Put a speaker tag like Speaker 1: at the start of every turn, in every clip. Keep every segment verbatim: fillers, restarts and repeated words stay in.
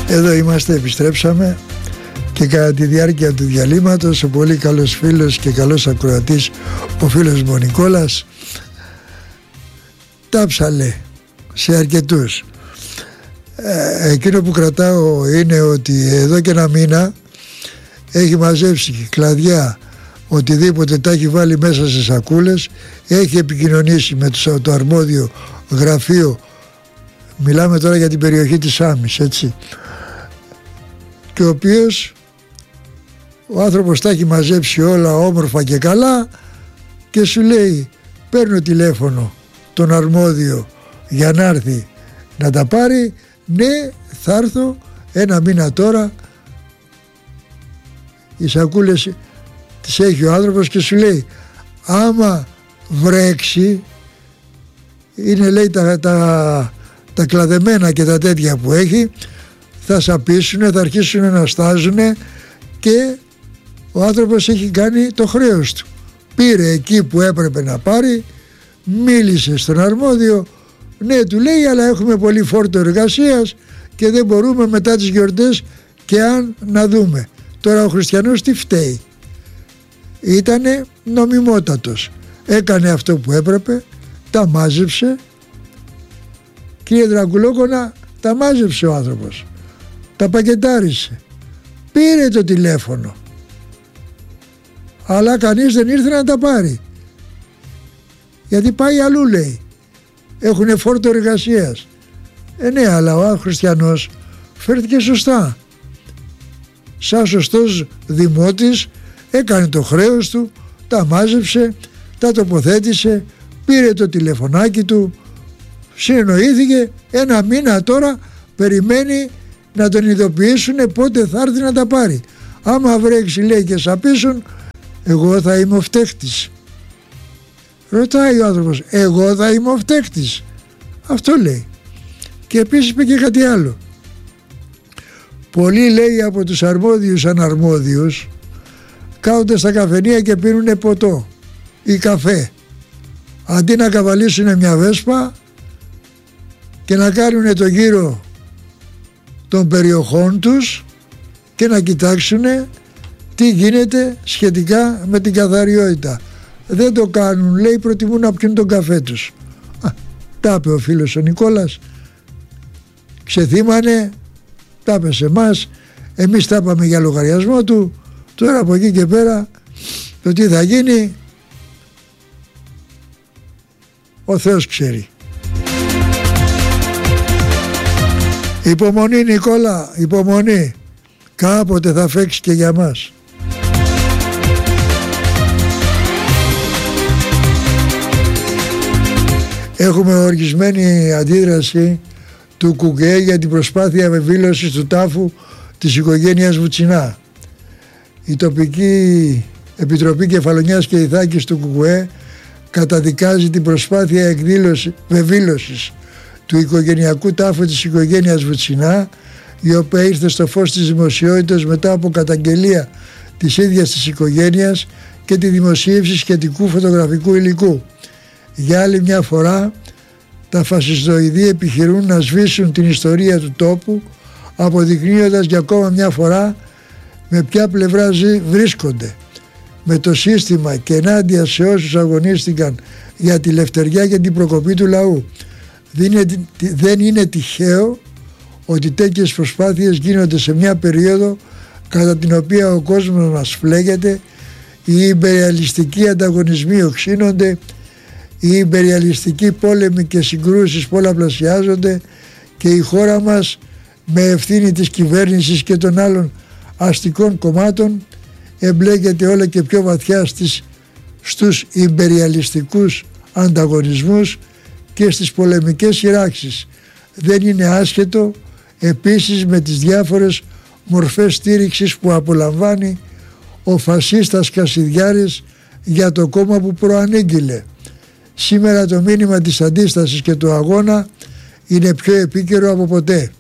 Speaker 1: Εδώ είμαστε, επιστρέψαμε και κατά τη διάρκεια του διαλύματος ο πολύ καλός φίλος και καλός ακροατής ο φίλος μου ο Νικόλας τάψαλε σε αρκετούς. Ε, εκείνο που κρατάω είναι ότι εδώ και ένα μήνα έχει μαζέψει κλαδιά, οτιδήποτε τα έχει βάλει μέσα σε σακούλες, έχει επικοινωνήσει με το αρμόδιο γραφείο. Μιλάμε τώρα για την περιοχή της Άμμης, έτσι, και ο οποίος ο άνθρωπος τα έχει μαζέψει όλα όμορφα και καλά και σου λέει παίρνω τηλέφωνο τον αρμόδιο για να έρθει να τα πάρει. Ναι, θα έρθω ένα μήνα τώρα. Οι σακούλες τις έχει ο άνθρωπος και σου λέει άμα βρέξει, είναι λέει τα, τα, τα κλαδεμένα και τα τέτοια που έχει, θα σαπίσουνε, θα αρχίσουν να στάζουνε και ο άνθρωπος έχει κάνει το χρέος του. Πήρε εκεί που έπρεπε να πάρει, μίλησε στον αρμόδιο, ναι του λέει αλλά έχουμε πολύ φόρτο εργασίας και δεν μπορούμε μετά τις γιορτές και αν να δούμε. Τώρα ο χριστιανός τι φταίει? Ήτανε νομιμότατος, έκανε αυτό που έπρεπε, τα μάζεψε. Κύριε Δρακουλόκονα, τα μάζεψε ο άνθρωπος, τα πακετάρισε, πήρε το τηλέφωνο, αλλά κανείς δεν ήρθε να τα πάρει γιατί πάει αλλού, λέει, έχουνε φόρτο εργασίας. Ε ναι, αλλά ο χριστιανός φέρθηκε σωστά, σαν σωστός δημότης έκανε το χρέος του, τα μάζεψε, τα τοποθέτησε, πήρε το τηλεφωνάκι του, συνεννοήθηκε, ένα μήνα τώρα περιμένει να τον ειδοποιήσουν πότε θα έρθει να τα πάρει. Άμα βρέξει, λέει, και σαπίσουν, εγώ θα είμαι ο φταίχτης. Ρωτάει ο άνθρωπος, εγώ θα είμαι ο φταίχτης? Αυτό λέει. Και επίσης είπε και κάτι άλλο. Πολλοί, λέει, από τους αρμόδιους αναρμόδιους κάθονται στα καφενεία και πίνουνε ποτό ή καφέ, αντί να καβαλήσουν μια βέσπα και να κάνουν το γύρο των περιοχών τους και να κοιτάξουν τι γίνεται σχετικά με την καθαριότητα. Δεν το κάνουν, λέει, προτιμούν να πιούν τον καφέ τους. Α, τα είπε ο φίλος ο Νικόλας, ξεθύμανε, τα είπε σε εμάς, εμείς τα είπαμε για λογαριασμό του. Τώρα από εκεί και πέρα το τι θα γίνει ο Θεός ξέρει. Υπομονή, Νικόλα, υπομονή, κάποτε θα φέξει και για μας. Έχουμε οργισμένη αντίδραση του ΚΚΕ για την προσπάθεια βεβήλωσης του τάφου της οικογένειας Βουτσινά. Η τοπική Επιτροπή Κεφαλονιάς και Ιθάκης του ΚΚΕ καταδικάζει την προσπάθεια εκδήλωση, βεβήλωσης του οικογενειακού τάφου της οικογένειας Βουτσινά, η οποία ήρθε στο φως της δημοσιότητας μετά από καταγγελία της ίδιας της οικογένειας και τη δημοσίευση σχετικού φωτογραφικού υλικού. Για άλλη μια φορά τα φασιστοειδή επιχειρούν να σβήσουν την ιστορία του τόπου, αποδεικνύοντας για ακόμα μια φορά με ποια πλευρά βρίσκονται, με το σύστημα και ενάντια σε όσους αγωνίστηκαν για τη λευτεριά και την προκοπή του λαού. Δεν είναι, δεν είναι τυχαίο ότι τέτοιες προσπάθειες γίνονται σε μια περίοδο κατά την οποία ο κόσμος μας φλέγεται, οι ιμπεριαλιστικοί ανταγωνισμοί οξύνονται, οι ιμπεριαλιστικοί πόλεμοι και συγκρούσεις πολλαπλασιάζονται και η χώρα μας με ευθύνη της κυβέρνησης και των άλλων αστικών κομμάτων εμπλέκεται όλο και πιο βαθιά στις, στους ιμπεριαλιστικούς ανταγωνισμούς και στις πολεμικές σειράξεις. Δεν είναι άσχετο επίσης με τις διάφορες μορφές στήριξης που απολαμβάνει ο φασίστας Κασιδιάρης για το κόμμα που προανήγγειλε. Σήμερα το μήνυμα της αντίστασης και του αγώνα είναι πιο επίκαιρο από ποτέ.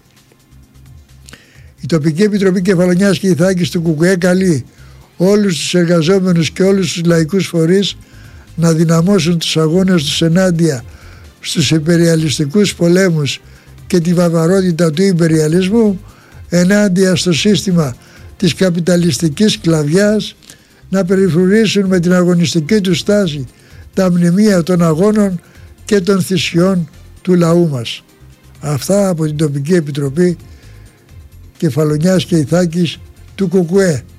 Speaker 1: Η τοπική Επιτροπή Κεφαλονιάς και Ιθάκης του ΚΚΕ καλεί όλους τους εργαζόμενους και όλους τους λαϊκούς φορείς να δυναμώσουν τους αγώνες τους ενάντια στους υπεριαλιστικούς πολέμους και τη βαβαρότητα του υπεριαλισμού, ενάντια στο σύστημα της καπιταλιστικής σκλαβιάς, να περιφρουρήσουν με την αγωνιστική του στάση τα μνημεία των αγώνων και των θυσιών του λαού μας. Αυτά από την τοπική επιτροπή Κεφαλονιάς και Ιθάκης του Κουκουέ.